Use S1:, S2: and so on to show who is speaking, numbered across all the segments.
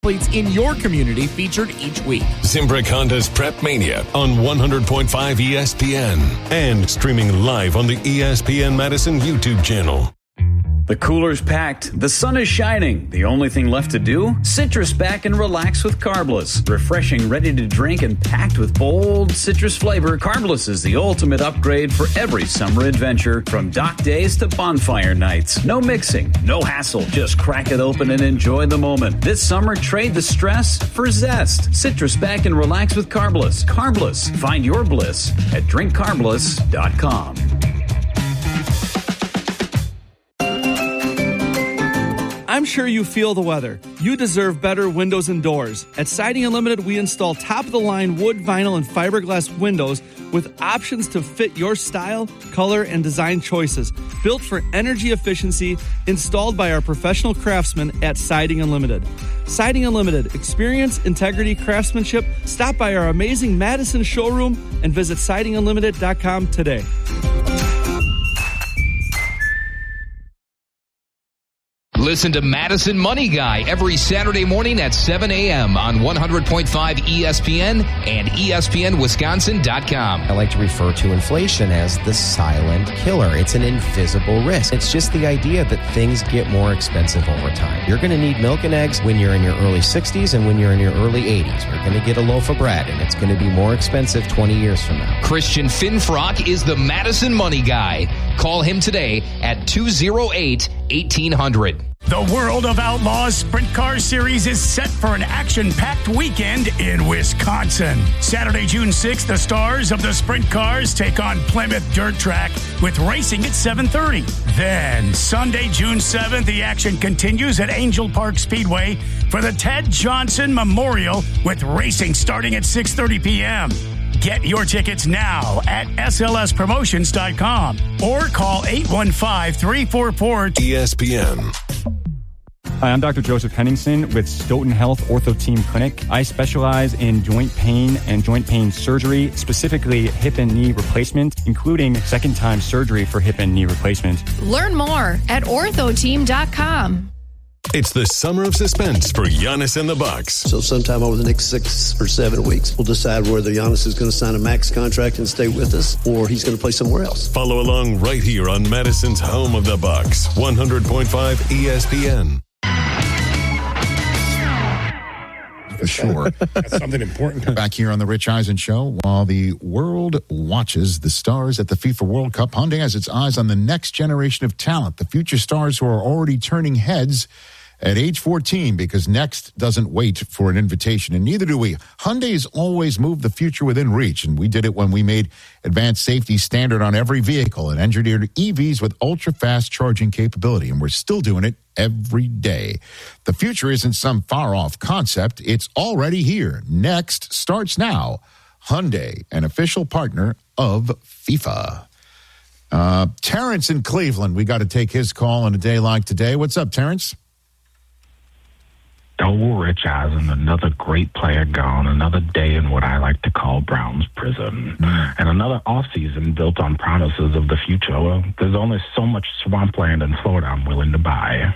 S1: athletes in your community featured each week.
S2: Zimbrick Honda's Prep Mania on 100.5 ESPN and streaming live on the ESPN Madison YouTube channel.
S3: The cooler's packed. The sun is shining. The only thing left to do? Citrus back and relax with Carbless. Refreshing, ready to drink, and packed with bold citrus flavor, Carbless is the ultimate upgrade for every summer adventure, from dock days to bonfire nights. No mixing, no hassle. Just crack it open and enjoy the moment. This summer, trade the stress for zest. Citrus back and relax with Carbless. Carbless. Find your bliss at drinkcarbless.com.
S4: I'm sure you feel the weather. You deserve better windows and doors. At Siding Unlimited, we install top-of-the-line wood, vinyl, and fiberglass windows with options to fit your style, color, and design choices. Built for energy efficiency, installed by our professional craftsmen at Siding Unlimited. Siding Unlimited. Experience, integrity, craftsmanship. Stop by our amazing Madison showroom and visit sidingunlimited.com today.
S5: Listen to Madison Money Guy every Saturday morning at 7 a.m. on 100.5 ESPN and ESPNWisconsin.com.
S6: I like to refer to inflation as the silent killer. It's an invisible risk. It's just the idea that things get more expensive over time. You're going to need milk and eggs when you're in your early 60s and when you're in your early 80s. You're going to get a loaf of bread, and it's going to be more expensive 20 years from now.
S5: Christian Finfrock is the Madison Money Guy. Call him today at 208-1800.
S7: The World of Outlaws Sprint Car Series is set for an action-packed weekend in Wisconsin. Saturday, June 6th, the stars of the sprint cars take on Plymouth Dirt Track with racing at 7:30. Then, Sunday, June 7th, the action continues at Angel Park Speedway for the Ted Johnson Memorial with racing starting at 6:30 p.m. Get your tickets now at slspromotions.com or call 815-344
S2: ESPN.
S8: Hi, I'm Dr. Joseph Henningsen with Stoughton Health Ortho Team Clinic. I specialize in joint pain and joint pain surgery, specifically hip and knee replacement, including second-time surgery for hip and knee replacement.
S9: Learn more at orthoteam.com.
S2: It's the summer of suspense for Giannis and the Bucks.
S10: So sometime over the next 6 or 7 weeks, we'll decide whether Giannis is going to sign a max contract and stay with us, or he's going to play somewhere else.
S2: Follow along right here on Madison's home of the Bucks, 100.5 ESPN.
S11: For sure.
S12: That's something important.
S11: Back here on the Rich Eisen Show, while the world watches the stars at the FIFA World Cup, Hyundai has its eyes on the next generation of talent, the future stars who are already turning heads at age 14, because next doesn't wait for an invitation, and neither do we. Hyundai has always moved the future within reach, and we did it when we made advanced safety standard on every vehicle and engineered EVs with ultra-fast charging capability, and we're still doing it every day. The future isn't some far-off concept. It's already here. Next starts now. Hyundai, an official partner of FIFA. Terrence in Cleveland, we got to take his call on a day like today. What's up, Terrence?
S13: Oh, Rich Eisen, another great player gone, another day in what I like to call Brown's prison, and another offseason built on promises of the future. Well, there's only so much swampland in Florida I'm willing to buy.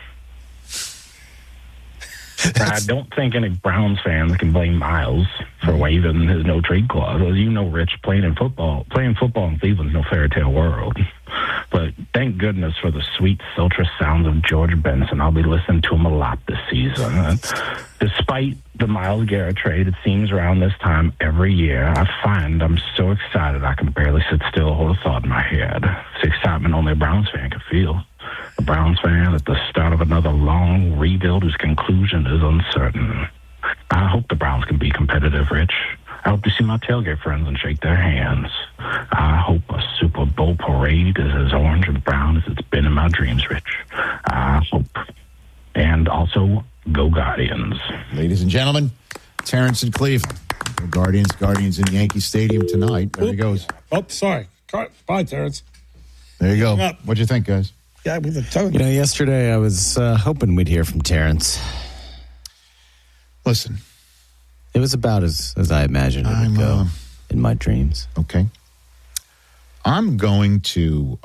S13: I don't think any Browns fans can blame Miles for waiving his no-trade clause. As you know, Rich, playing football in Cleveland's no fairy tale world. But thank goodness for the sweet, sultrous sounds of George Benson. I'll be listening to him a lot this season. Despite the Myles Garrett trade, it seems around this time every year, I find I'm so excited I can barely sit still or hold a thought in my head. It's excitement only a Browns fan can feel. A Browns fan at the start of another long rebuild whose conclusion is uncertain. I hope the Browns can be competitive, Rich. I hope to see my tailgate friends and shake their hands. I hope a Super Bowl parade is as orange and brown as it's been in my dreams, Rich. I hope. And also, go Guardians.
S11: Ladies and gentlemen, Terrence in Cleveland. Go Guardians in Yankee Stadium tonight. There he goes.
S12: Oh, sorry. Bye, Terrence.
S11: There you go. What'd you think, guys?
S12: Yeah, with the tone.
S6: You know, yesterday I was hoping we'd hear from Terrence.
S11: Listen.
S6: It was about as I imagined it would go in my dreams.
S11: Okay. I'm going to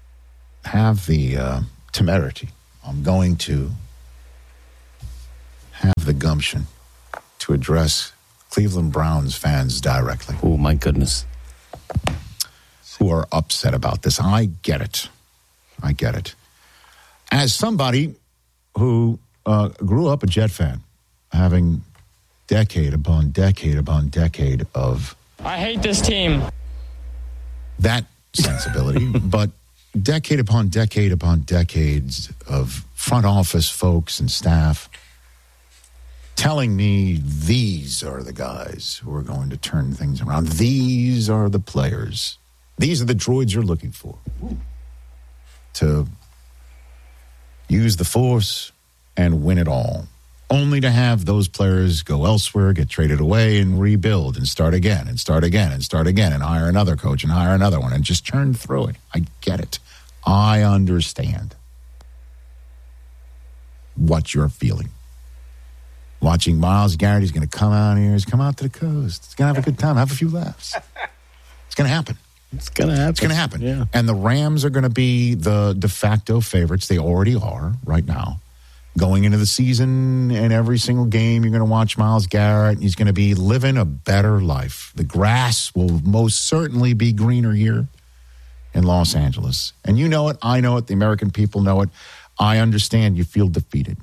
S11: have the temerity. I'm going to have the gumption to address Cleveland Browns fans directly.
S14: Oh, my goodness.
S11: Who are upset about this. I get it. As somebody who grew up a Jet fan, having decade upon decade upon decade of...
S15: I hate this team.
S11: That sensibility, but decade upon decade upon decades of front office folks and staff telling me these are the guys who are going to turn things around. These are the players. These are the droids you're looking for to use the force and win it all, only to have those players go elsewhere, get traded away, and rebuild and start again and start again and start again and hire another coach and hire another one and just churn through it. I get it. I understand what you're feeling. Watching Myles Garrett, he's going to come out here. He's come out to the coast. He's going to have a good time, have a few laughs. It's going to happen.
S14: It's going to happen.
S11: Yeah. And the Rams are going to be the de facto favorites. They already are right now. Going into the season and every single game, you're going to watch Myles Garrett. He's going to be living a better life. The grass will most certainly be greener here in Los Angeles. And you know it. I know it. The American people know it. I understand you feel defeated.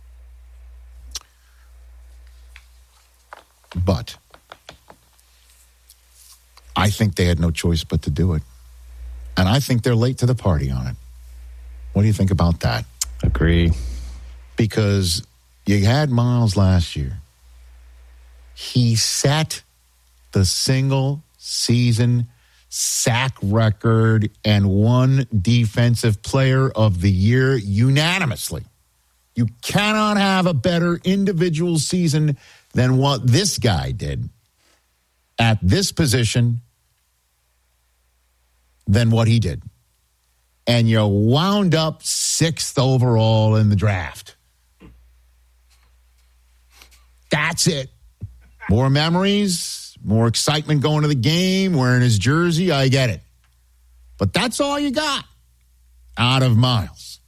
S11: But I think they had no choice but to do it. And I think they're late to the party on it. What do you think about that?
S14: Agree.
S11: Because you had Myles last year. He set the single season sack record and won Defensive Player of the Year unanimously. You cannot have a better individual season than what this guy did at this position than what he did. And you wound up 6th overall in the draft. That's it. More memories, more excitement going to the game, wearing his jersey, I get it. But that's all you got out of Myles.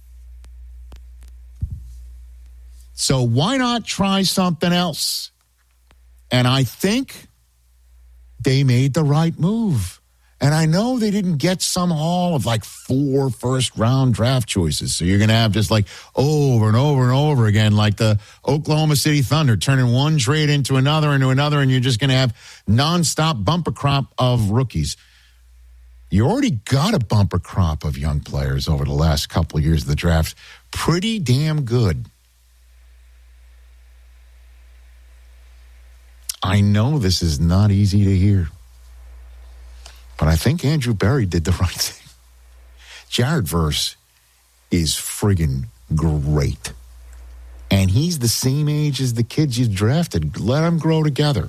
S11: So why not try something else? And I think they made the right move. And I know they didn't get some haul of like 4 first-round draft choices. So you're going to have just like over and over and over again, like the Oklahoma City Thunder, turning one trade into another, and you're just going to have nonstop bumper crop of rookies. You already got a bumper crop of young players over the last couple of years of the draft. Pretty damn good. I know this is not easy to hear. But I think Andrew Berry did the right thing. Jared Verse is friggin' great. And he's the same age as the kids you drafted. Let them grow together.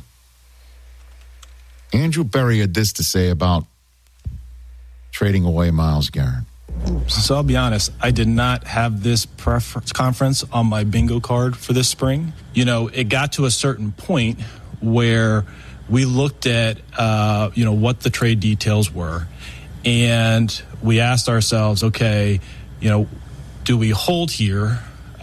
S11: Andrew Berry had this to say about trading away Myles Garrett.
S16: So I'll be honest, I did not have this conference on my bingo card for this spring. You know, it got to a certain point where we looked at, what the trade details were, and we asked ourselves, okay, do we hold here,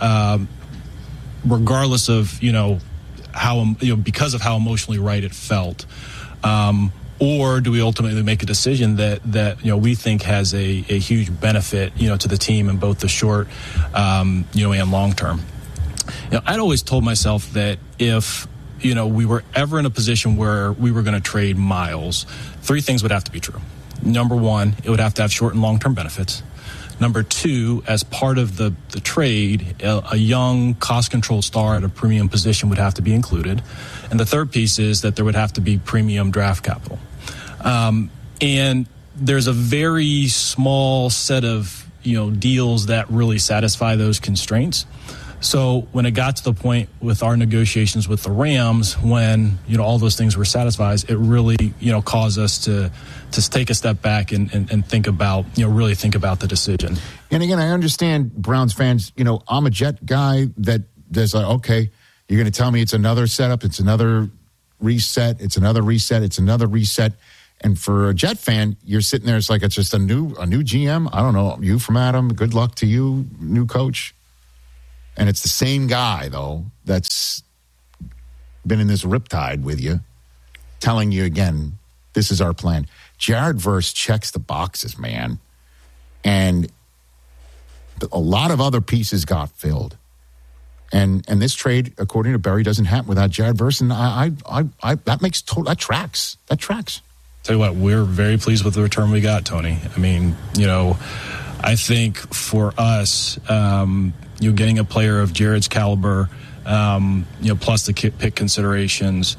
S16: regardless of, how, because of how emotionally right it felt, or do we ultimately make a decision that we think has a huge benefit, to the team in both the short, and long term. I'd always told myself that if we were ever in a position where we were going to trade Myles, 3 things would have to be true. Number 1, it would have to have short and long-term benefits. Number 2, as part of the trade, a young cost-controlled star at a premium position would have to be included. And the third piece is that there would have to be premium draft capital. And there's a very small set of, deals that really satisfy those constraints. So when it got to the point with our negotiations with the Rams, when, all those things were satisfied, it really, caused us to take a step back and think about, really think about the decision.
S11: And again, I understand Browns fans, I'm a Jet guy that's like, okay, you're going to tell me it's another setup, it's another reset, it's another reset, it's another reset. And for a Jet fan, you're sitting there, it's like it's just a new GM. I don't know, you from Adam, good luck to you, new coach. And it's the same guy, though, that's been in this riptide with you, telling you again, this is our plan. Jared Verse checks the boxes, man. And a lot of other pieces got filled. And this trade, according to Barry, doesn't happen without Jared Verse. And that tracks. That tracks.
S16: Tell you what, we're very pleased with the return we got, Tony. I mean, I think for us, getting a player of Jared's caliber, plus the pick considerations,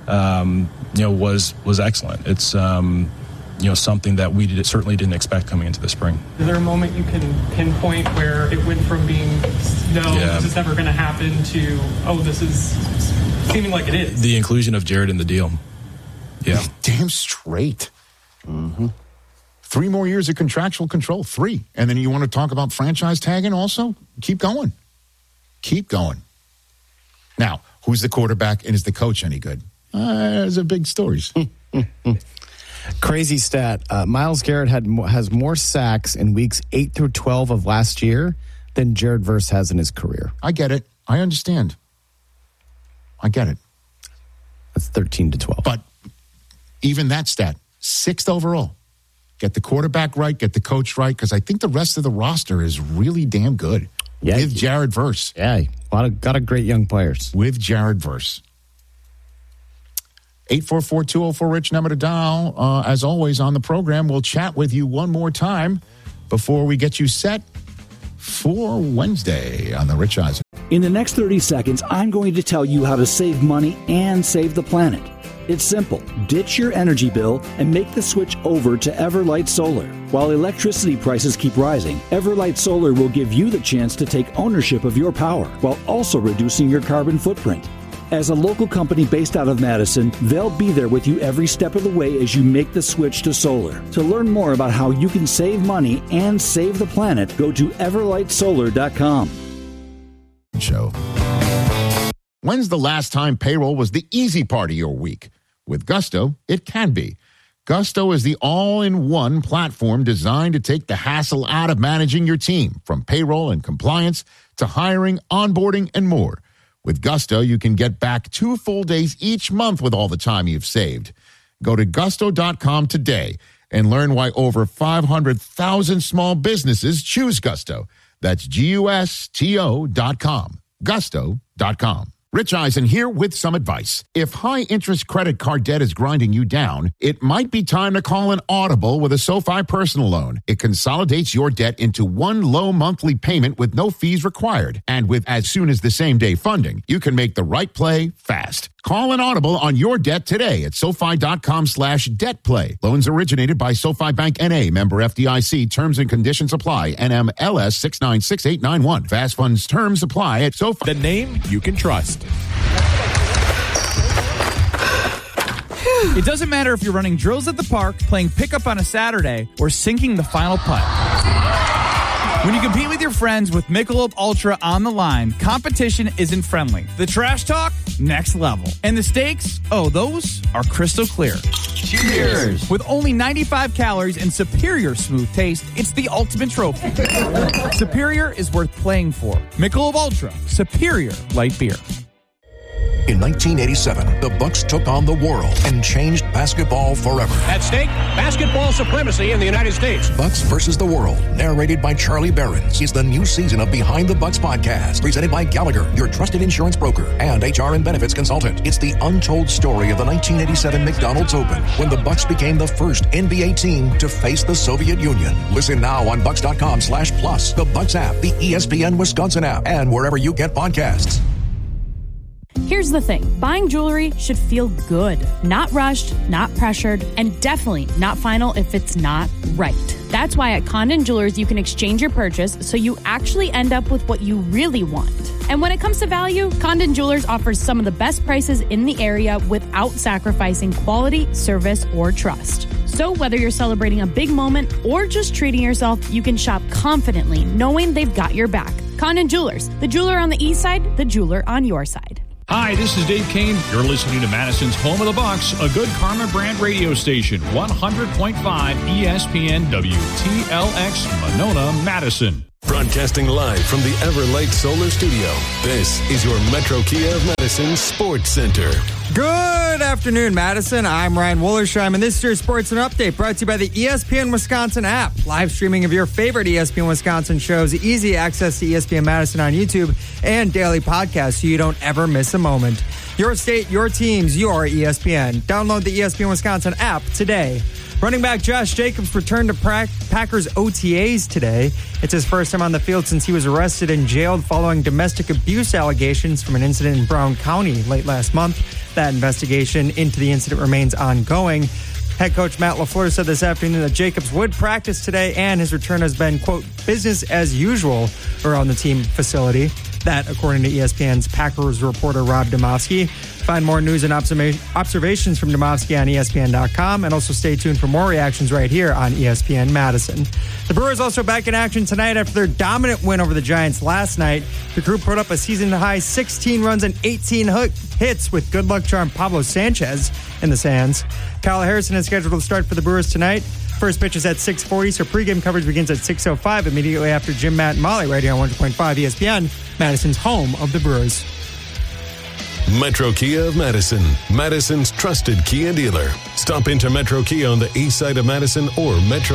S16: was excellent. It's something that we certainly didn't expect coming into the spring.
S15: Is there a moment you can pinpoint where it went from being this is never going to happen to this is seeming like it is?
S16: The inclusion of Jared in the deal. Yeah,
S11: damn straight. Mm-hmm. 3 more years of contractual control. 3. And then you want to talk about franchise tagging also? Keep going. Now, who's the quarterback and is the coach any good? Those are big stories.
S14: Crazy stat. Myles Garrett has more sacks in weeks 8 through 12 of last year than Jared Verse has in his career.
S11: I get it. I understand. I get it.
S14: That's 13 to 12.
S11: But even that stat, 6th overall. Get the quarterback right, get the coach right, because I think the rest of the roster is really damn good.
S14: Yeah,
S11: with Jared Verse.
S14: Yeah, got a great young players.
S11: With Jared Verse. 844-204-RICH, number to dial. As always on the program, we'll chat with you one more time before we get you set for Wednesday on the Rich Eisen.
S17: In the next 30 seconds, I'm going to tell you how to save money and save the planet. It's simple. Ditch your energy bill and make the switch over to Everlight Solar. While electricity prices keep rising, Everlight Solar will give you the chance to take ownership of your power while also reducing your carbon footprint. As a local company based out of Madison, they'll be there with you every step of the way as you make the switch to solar. To learn more about how you can save money and save the planet, go to everlightsolar.com.
S11: Show. When's the last time payroll was the easy part of your week? With Gusto, it can be. Gusto is the all-in-one platform designed to take the hassle out of managing your team, from payroll and compliance to hiring, onboarding, and more. With Gusto, you can get back 2 full days each month with all the time you've saved. Go to gusto.com today and learn why over 500,000 small businesses choose Gusto. That's GUSTO.com. Gusto.com. Rich Eisen here with some advice. If high-interest credit card debt is grinding you down, it might be time to call an audible with a SoFi personal loan. It consolidates your debt into one low monthly payment with no fees required. And with as soon as the same-day funding, you can make the right play fast. Call an audible on your debt today at SoFi.com/debtplay. Loans originated by SoFi Bank N.A., member FDIC. Terms and conditions apply. NMLS 696891. Fast funds terms apply at SoFi.
S1: The name you can trust.
S18: It doesn't matter if you're running drills at the park, playing pickup on a Saturday, or sinking the final putt. When you compete with your friends with Michelob Ultra on the line, competition isn't friendly. The trash talk, next level. And the stakes, those are crystal clear. Cheers! With only 95 calories and superior smooth taste, it's the ultimate trophy. Superior is worth playing for. Michelob Ultra, superior light beer.
S19: In 1987, the Bucks took on the world and changed basketball forever.
S20: At stake, basketball supremacy in the United States.
S19: Bucks versus the World, narrated by Charlie Behrens, is the new season of Behind the Bucks podcast, presented by Gallagher, your trusted insurance broker and HR and benefits consultant. It's the untold story of the 1987 McDonald's Open, when the Bucks became the first NBA team to face the Soviet Union. Listen now on Bucks.com/plus, the Bucks app, the ESPN Wisconsin app, and wherever you get podcasts.
S21: Here's the thing. Buying jewelry should feel good. Not rushed, not pressured, and definitely not final if it's not right. That's why at Condon Jewelers, you can exchange your purchase so you actually end up with what you really want. And when it comes to value, Condon Jewelers offers some of the best prices in the area without sacrificing quality, service, or trust. So whether you're celebrating a big moment or just treating yourself, you can shop confidently knowing they've got your back. Condon Jewelers, the jeweler on the east side, the jeweler on your side.
S22: Hi, this is Dave Kane. You're listening to Madison's Home of the Bucks, a good Karma brand radio station, 100.5 ESPN WTLX Monona, Madison.
S2: Broadcasting live from the Everlight Solar Studio, this is your Metro Kia of Madison Sports Center.
S3: Good afternoon, Madison. I'm Ryan Wollersheim, and this is your Sports and Update brought to you by the ESPN Wisconsin app. Live streaming of your favorite ESPN Wisconsin shows, easy access to ESPN Madison on YouTube, and daily podcasts so you don't ever miss a moment. Your state, your teams, your ESPN. Download the ESPN Wisconsin app today. Running back Josh Jacobs returned to Packers OTAs today. It's his first time on the field since he was arrested and jailed following domestic abuse allegations from an incident in Brown County late last month. That investigation into the incident remains ongoing. Head coach Matt LaFleur said this afternoon that Jacobs would practice today and his return has been, quote, business as usual around the team facility. That, according to ESPN's Packers reporter Rob Demovsky. Find more news and observations from Demovsky on ESPN.com, and also stay tuned for more reactions right here on ESPN Madison. The Brewers also back in action tonight after their dominant win over the Giants last night. The crew put up a season-high 16 runs and 18 hits with good luck charm Pablo Sanchez in the stands. Kyle Harrison is scheduled to start for the Brewers tonight. First pitch is at 6:40, so pregame coverage begins at 6:05 immediately after Jim, Matt, and Molly right here on 100.5 ESPN, Madison's home of the Brewers.
S2: Metro Kia of Madison, Madison's trusted Kia dealer. Stop into Metro Kia on the east side of Madison or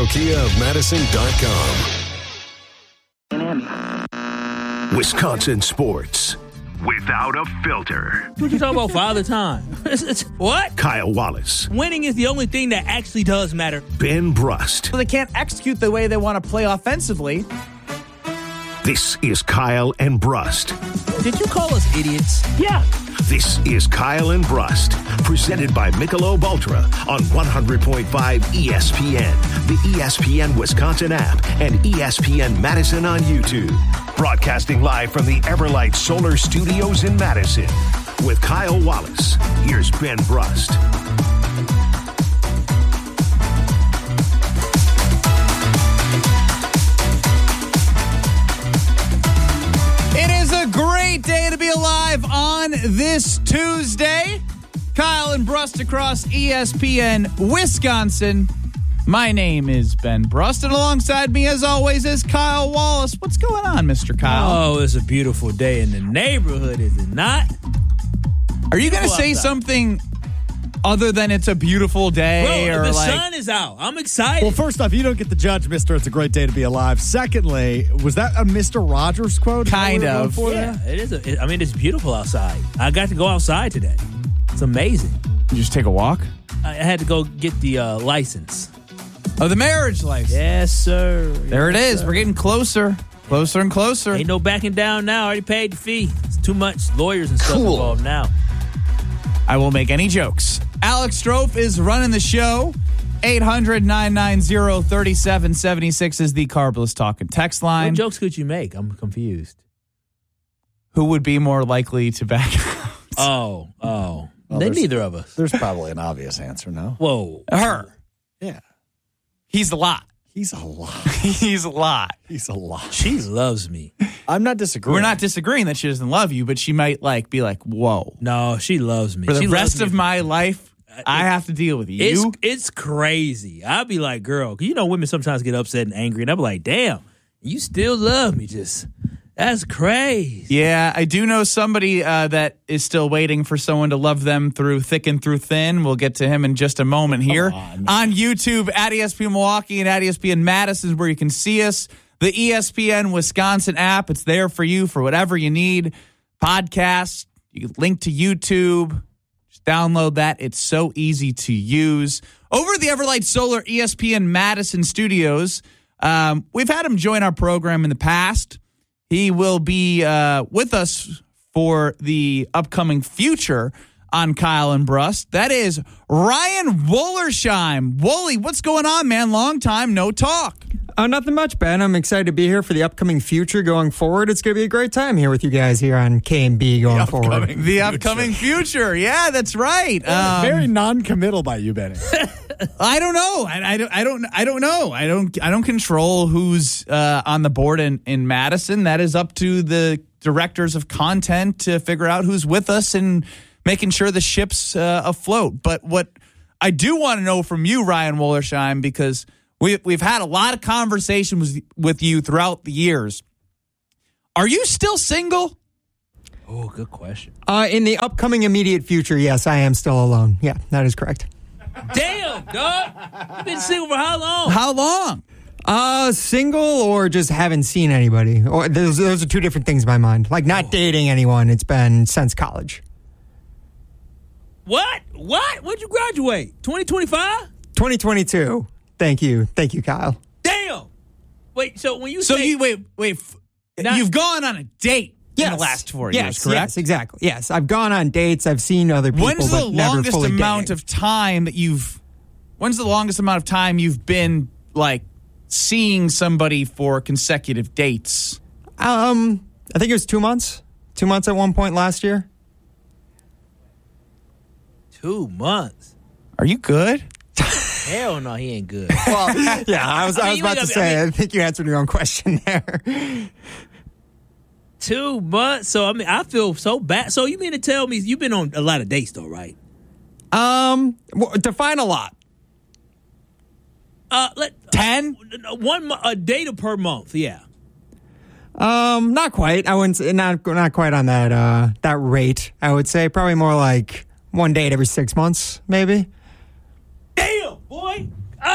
S2: metrokiaofmadison.com.
S4: Wisconsin sports without a filter.
S23: What you talking about, Father Time? What?
S4: Kyle Wallace.
S23: Winning is the only thing that actually does matter.
S4: Ben Brust.
S18: So they can't execute the way they want to play offensively.
S4: This is Kyle and Brust.
S23: Did you call us idiots? Yeah.
S4: This is Kyle and Brust, presented by Michelob Ultra on 100.5 ESPN, the ESPN Wisconsin app, and ESPN Madison on YouTube. Broadcasting live from the Everlight Solar Studios in Madison. With Kyle Wallace, here's Ben Brust.
S18: Great day to be alive on this Tuesday. Kyle and Brust across ESPN Wisconsin. My name is Ben Brust, and alongside me, as always, is Kyle Wallace. What's going on, Mr. Kyle?
S23: Oh, it's a beautiful day in the neighborhood, is it not?
S18: Are you going to say something other than it's a beautiful day?
S23: Bro,
S18: or
S23: the
S18: like,
S23: sun is out. I'm excited.
S14: Well, first off, you don't get to judge, Mr. It's a great day to be alive. Secondly, was that a Mr. Rogers quote?
S18: Kind of.
S23: Yeah, it is. It's beautiful outside. I got to go outside today. It's amazing.
S18: You just take a walk?
S23: I had to go get the license.
S18: Oh, the marriage license.
S23: Yes, sir.
S18: There it is. Sir. We're getting closer. Closer and closer.
S23: Ain't no backing down now. I already paid the fee. It's too much lawyers and stuff involved now.
S18: I won't make any jokes. Alex Strofe is running the show. 800-990-3776 is the Carbless Talking text line.
S23: What jokes could you make? I'm confused.
S18: Who would be more likely to back
S23: Oh.
S18: out?
S23: Well, neither of us.
S14: There's probably an obvious answer, no?
S23: Whoa.
S18: Her.
S14: Yeah.
S18: He's a lot.
S14: He's a lot.
S18: He's a lot.
S14: He's a lot.
S23: She loves me.
S14: I'm not disagreeing.
S18: We're not disagreeing that she doesn't love you, but she might be like, whoa.
S23: No, she loves me.
S18: For the rest of my life, I have to deal with you.
S23: It's crazy. I'll be like, girl, you know women sometimes get upset and angry, and I'm like, damn, you still love me. That's crazy.
S18: Yeah, I do know somebody that is still waiting for someone to love them through thick and through thin. We'll get to him in just a moment here. On YouTube, at ESPN Milwaukee and at ESPN Madison is where you can see us. The ESPN Wisconsin app, it's there for you for whatever you need. Podcasts, you can link to YouTube. Just download that. It's so easy to use. Over at the Everlight Solar ESPN Madison studios, we've had him join our program in the past. He will be with us for the upcoming future on Kyle and Brust. That is Ryan Wollersheim. Wooly, what's going on, man? Long time no talk.
S3: Nothing much, Ben. I'm excited to be here for the upcoming future going forward. It's going to be a great time here with you guys here on K&B going forward.
S18: The upcoming future. Yeah, that's right.
S14: Very non-committal by you, Benny.
S18: I don't know. I don't know. I don't control who's on the board in Madison. That is up to the directors of content to figure out who's with us and making sure the ship's afloat. But what I do want to know from you, Ryan Wollersheim, because We've had a lot of conversations with you throughout the years. Are you still single?
S23: Oh, good question.
S3: In the upcoming immediate future, yes, I am still alone. Yeah, that is correct.
S23: Damn, dog. You've been single for how long?
S18: How long?
S3: Single or just haven't seen anybody. Or those are two different things in my mind. Like not dating anyone. It's been since college.
S23: What? When'd you graduate? 2025?
S3: 2022. Thank you, Kyle.
S23: Damn. Wait, so when you
S18: So
S23: say...
S18: you wait. You've gone on a date in the last 4 years, correct?
S3: Yes, exactly. Yes, I've gone on dates. I've seen other people.
S18: When's the
S3: but never
S18: longest
S3: fully
S18: amount
S3: dating.
S18: of time that When's the longest amount of time you've been like seeing somebody for consecutive dates?
S3: I think it was 2 months. 2 months at one point last year.
S23: 2 months.
S18: Are you good?
S23: Hell no, he ain't good.
S3: Well, yeah, I was about to say, I think you answered your own question there.
S23: 2 months? So, I mean, I feel so bad. So, you mean to tell me you've been on a lot of dates, though, right?
S3: Define a lot.
S18: 10?
S23: A date per month, yeah.
S3: Not quite. I wouldn't say, not quite on that rate. I would say probably more like one date every 6 months, maybe.
S23: Damn, boy.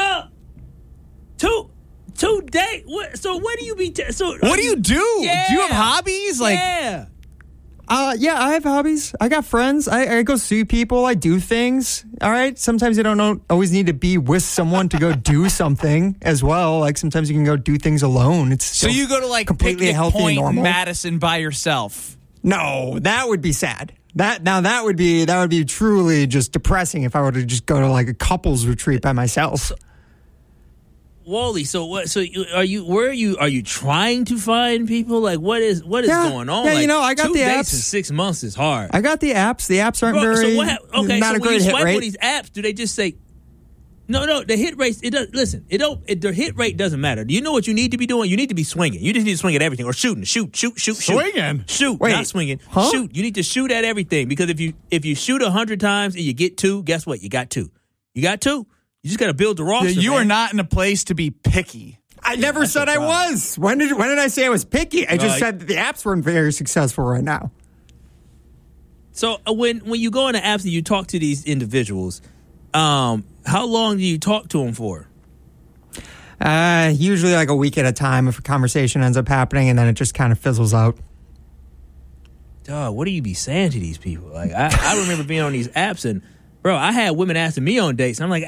S23: Two date. So what do you be?
S18: What do you do?
S23: Yeah.
S18: Do you have hobbies? Like,
S23: yeah.
S3: Yeah, I have hobbies. I got friends. I go see people. I do things. All right. Sometimes you don't always need to be with someone to go do something as well. Like sometimes you can go do things alone. It's
S18: so you go to like
S3: completely
S18: Picnic
S3: healthy
S18: Point,
S3: and normal.
S18: Madison by yourself.
S3: No, that would be sad. That would be truly just depressing if I were to just go to like a couples retreat by myself.
S23: Wally, so what? So are you trying to find people? Like what is going on?
S3: Yeah,
S23: like,
S3: I got
S23: 2
S3: the
S23: dates
S3: apps.
S23: in 6 months is hard.
S3: I got the apps. The apps aren't very.
S23: So
S3: not a
S23: when
S3: great
S23: you
S3: hit
S23: swipe
S3: rate.
S23: on these apps, do they just say? No, the hit rate, it does. Listen, the hit rate doesn't matter. Do you know what you need to be doing? You need to be swinging. You just need to swing at everything or shooting. Shoot.
S18: Swinging?
S23: Shoot,
S3: Wait,
S23: not swinging.
S3: huh?
S23: Shoot. You need to shoot at everything because if you shoot 100 times and you get 2, guess what? You got 2. You got 2. You just got to build the roster.
S18: You
S23: man.
S18: are not in a place to be picky.
S3: I never said I was. When did I say I was picky? I just said that the apps weren't very successful right now.
S23: So when you go on the apps and you talk to these individuals, how long do you talk to them for?
S3: Usually like a week at a time if a conversation ends up happening, and then it just kind of fizzles out.
S23: Dog, what do you be saying to these people? Like I remember being on these apps and, bro, I had women asking me on dates, and I'm like,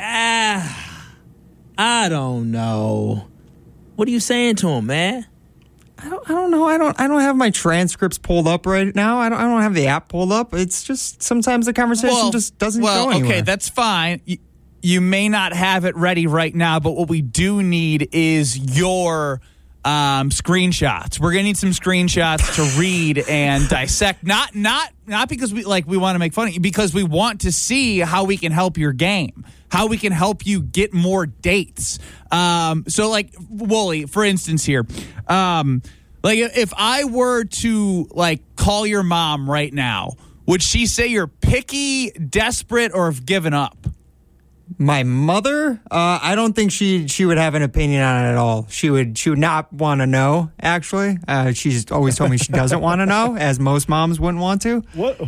S23: I don't know. What are you saying to them, man?
S3: I don't know. I don't have my transcripts pulled up right now. I don't have the app pulled up. It's just sometimes the conversation just doesn't go anywhere.
S18: Okay, that's fine. You may not have it ready right now, but what we do need is your screenshots. We're gonna need some screenshots to read and dissect. Not because we want to make fun of you, because we want to see how we can help your game, how we can help you get more dates. So like Wooly, for instance here, like if I were to like call your mom right now, would she say you're picky, desperate, or have given up?
S3: My mother, I don't think she would have an opinion on it at all. She would not want to know, actually. She's always told me she doesn't want to know, as most moms wouldn't want to.
S14: What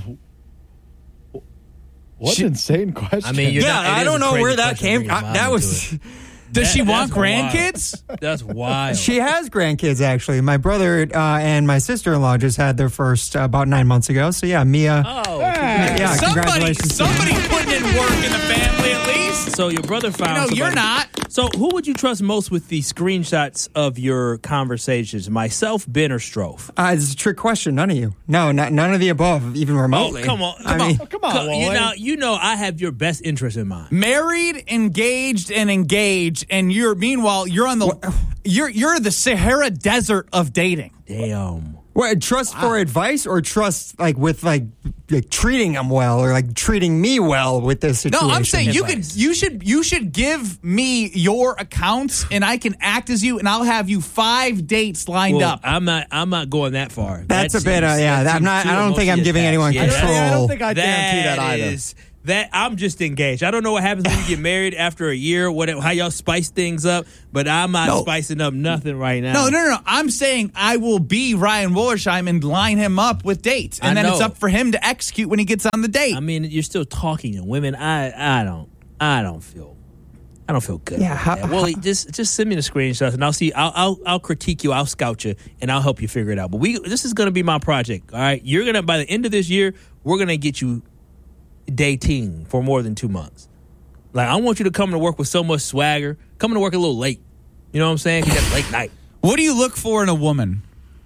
S14: an insane question.
S23: I mean,
S3: I don't know where that came from. That was...
S18: Does she want grandkids?
S23: That's wild.
S3: She has grandkids, actually. My brother and my sister-in-law just had their first about 9 months ago. So, yeah, Mia.
S23: Oh,
S3: yeah, congratulations.
S18: Somebody's putting in work in the family, at least.
S23: So your brother found somebody.
S18: You're not.
S23: So who would you trust most with the screenshots of your conversations? Myself, Ben, or Strofe?
S3: It's a trick question. None of you. No, none of the above, even remotely.
S23: Oh, come on. Come on, you know I have your best interest in mind.
S18: Married, engaged, and you're on the you're the Sahara Desert of dating.
S23: Damn.
S3: What, trust for advice or trust with treating them well or like treating me well with this situation?
S18: No, I'm saying you should give me your accounts and I can act as you and I'll have you 5 dates lined up.
S23: I'm not going that far.
S3: That's a bit I don't think I'm giving anyone control.
S14: I don't think I guarantee that either.
S23: that I'm just engaged. I don't know what happens when you get married after a year, how y'all spice things up, but I'm not spicing up nothing right now.
S18: No. I'm saying I will be Ryan Wollersheim and line him up with dates. And then it's up for him to execute when he gets on the date.
S23: I mean, you're still talking to women. I don't feel good.
S3: Yeah.
S23: Well, just send me the screenshots and I'll see. I'll critique you. I'll scout you and I'll help you figure it out. But this is going to be my project. All right. You're going to, by the end of this year, we're going to get you dating for more than 2 months. Like, I want you to come to work with so much swagger. Coming to work a little late. You know what I'm saying? Because that's late night.
S18: What do you look for in a woman?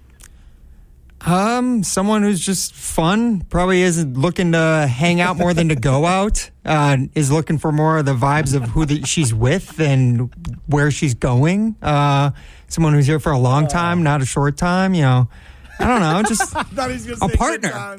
S3: Someone who's just fun. Probably isn't looking to hang out more than to go out. Is looking for more of the vibes of who she's with and where she's going. Someone who's here for a long time, not a short time. You know, I don't know, just a partner.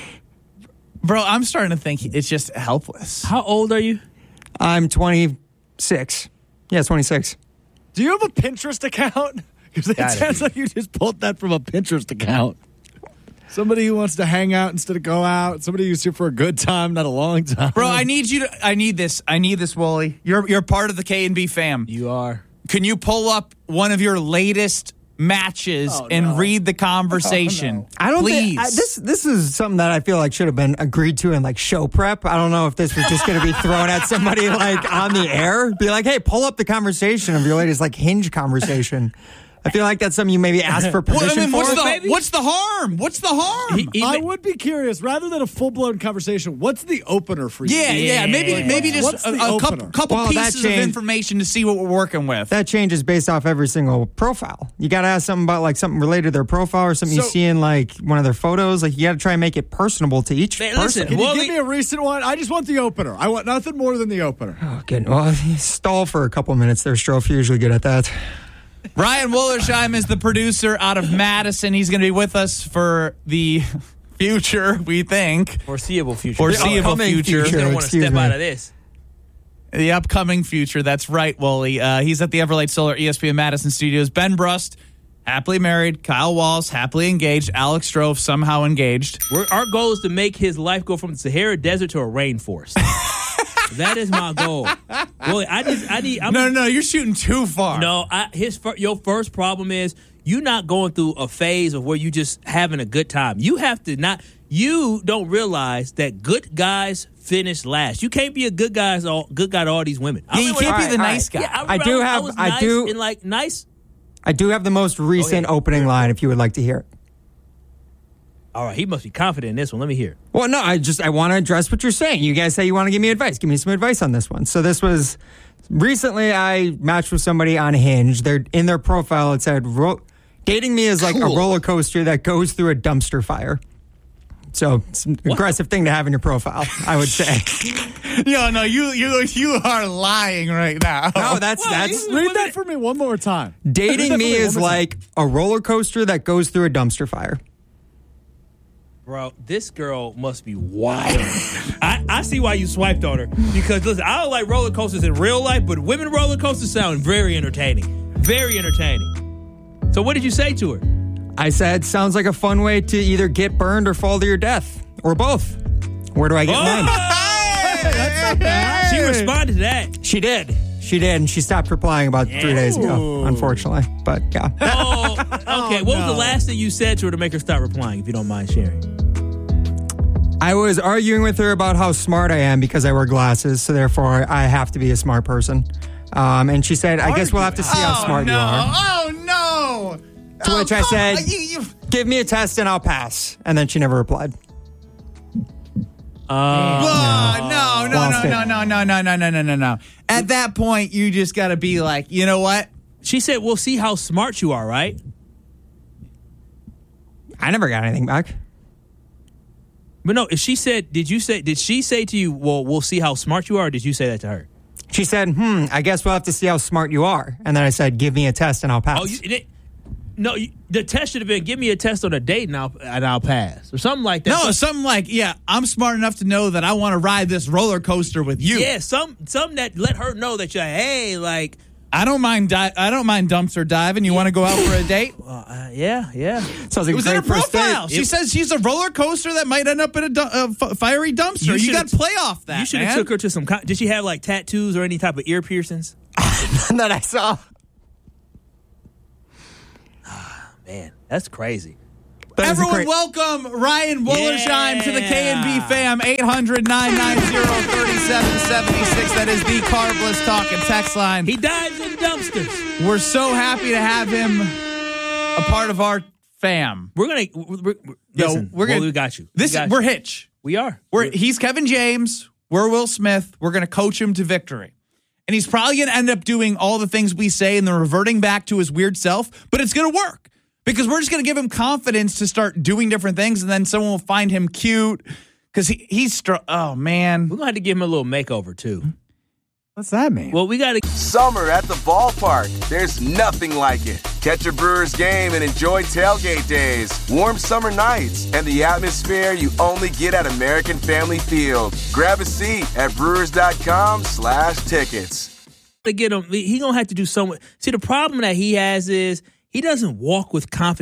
S18: Bro, I'm starting to think it's just helpless.
S23: How old are you?
S3: I'm 26. Yeah, 26.
S14: Do you have a Pinterest account? Because it sounds like you just pulled that from a Pinterest account. Somebody who wants to hang out instead of go out. Somebody who's here for a good time, not a long time.
S18: Bro, I need this, Wooly. You're part of the K&B fam.
S23: You are.
S18: Can you pull up one of your latest matches and read the conversation?
S3: I don't
S18: Please.
S3: think this is something that I feel like should have been agreed to in like show prep. I don't know if this was just going to be thrown at somebody like on the air. Be like, hey, pull up the conversation of your latest like Hinge conversation. I feel like that's something you maybe ask for permission for.
S18: What's the harm? What's the harm?
S14: I would be curious, rather than a full-blown conversation, what's the opener for you?
S18: Yeah. Maybe just a couple pieces of information to see what we're working with.
S3: That changes based off every single profile. You got to ask something about like something related to their profile or something you see in like one of their photos. Like, you got to try and make it personable to each person.
S14: Can you give me a recent one? I just want the opener. I want nothing more than the opener.
S3: Oh, good. Well, stall for a couple minutes there, Strofe. You're usually good at that.
S18: Ryan Wollersheim is the producer out of Madison. He's going to be with us for the future, we think.
S23: Foreseeable future.
S18: Foreseeable future.
S23: He's going to want to step out of this.
S18: The upcoming future. That's right, Wooly. He's at the Everlight Solar ESPN Madison studios. Ben Brust, happily married. Kyle Walls, happily engaged. Alex Strofe, somehow engaged.
S23: Our goal is to make his life go from the Sahara Desert to a rainforest. That is my goal. Well,
S18: No, you're shooting too far.
S23: No, your first problem is you not going through a phase of where you just having a good time. You have to not. You don't realize that good guys finish last. You can't be a good guy to all these women.
S18: You can't be the nice guy.
S23: Yeah,
S3: I do have the most recent opening line. If you would like to hear it.
S23: All right, he must be confident in this one. Let me hear it.
S3: Well, no, I want to address what you're saying. You guys say you want to give me advice. Give me some advice on this one. So this was recently I matched with somebody on Hinge. They're in their profile. It said, dating me is like a roller coaster that goes through a dumpster fire. So it's an aggressive thing to have in your profile, I would say.
S18: No, you are lying right now.
S3: No, that's
S14: read that for me one more time.
S3: Dating me is like a roller coaster that goes through a dumpster fire.
S23: Bro, this girl must be wild. I see why you swiped on her. Because, listen, I don't like roller coasters in real life, but women roller coasters sound very entertaining. Very entertaining. So what did you say to her?
S3: I said, sounds like a fun way to either get burned or fall to your death. Or both. Where do I get mine?
S23: That's not bad. She responded to that.
S3: She did. And she stopped replying about 3 days ago, unfortunately. But, yeah.
S23: Oh, okay. What was the last thing you said to her to make her stop replying, if you don't mind sharing?
S3: I was arguing with her about how smart I am because I wear glasses, so therefore I have to be a smart person. And she said, I guess we'll have to see how smart you are.
S18: Oh, no.
S3: To which I said, give me a test and I'll pass. And then she never replied.
S18: No. At that point, you just got to be like, you know what?
S23: She said, we'll see how smart you are, right?
S3: I never got anything back.
S23: But no, if she said, did she say to you, well, we'll see how smart you are, or did you say that to her?
S3: She said, I guess we'll have to see how smart you are. And then I said, give me a test and I'll pass.
S23: The test should have been, give me a test on a date and I'll pass. Or something like that.
S18: No, something like, I'm smart enough to know that I want to ride this roller coaster with you.
S23: Yeah, some that let her know that you're, hey, like,
S18: I don't mind dumpster diving. You want to go out for a date?
S23: Yeah.
S3: Sounds like
S18: It was in her
S3: a great first
S18: profile.
S3: date.
S18: She says she's a roller coaster that might end up in a fiery dumpster. You got to play off that.
S23: You should have took her to some. Did she have like tattoos or any type of ear piercings?
S3: That I saw.
S23: Man, that's crazy.
S18: Everyone, welcome Ryan Wollersheim to the K&B fam. 800-990-3776. That is the Carbless Talk and text line.
S23: He dives in dumpsters.
S18: We're so happy to have him a part of our fam.
S23: We got you.
S18: We're Hitch.
S23: We are.
S18: He's Kevin James. We're Will Smith. We're going to coach him to victory. And he's probably going to end up doing all the things we say and then reverting back to his weird self, but it's going to work. Because we're just going to give him confidence to start doing different things, and then someone will find him cute. Because oh, man.
S23: We're going to have to give him a little makeover, too.
S18: What's that mean?
S23: Well, we got to...
S5: Summer at the ballpark. There's nothing like it. Catch a Brewers game and enjoy tailgate days, warm summer nights, and the atmosphere you only get at American Family Field. Grab a seat at brewers.com/tickets.
S23: To get him, he going to have to do so much. See, the problem that he has is he doesn't walk with confidence.